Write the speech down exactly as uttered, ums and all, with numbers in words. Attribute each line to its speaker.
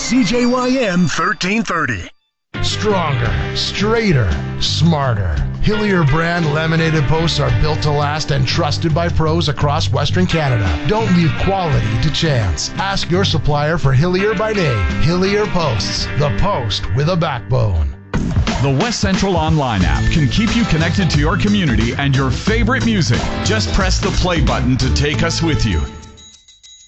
Speaker 1: C J Y M thirteen thirty.
Speaker 2: Stronger, straighter, smarter. Hillier brand laminated posts are built to last and trusted by pros across Western Canada. Don't leave quality to chance. Ask your supplier for Hillier by name. Hillier Posts, the post with a backbone.
Speaker 3: The West Central Online app can keep you connected to your community and your favorite music. Just press the play button to take us with you.